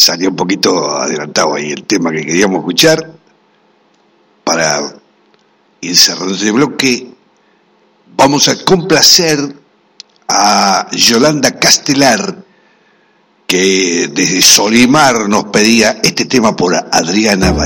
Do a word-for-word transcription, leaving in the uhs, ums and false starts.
salió un poquito adelantado ahí el tema que queríamos escuchar. Para ir cerrando este bloque, vamos a complacer a Yolanda Castelar, que desde Solimar nos pedía este tema por Adriana Valladares.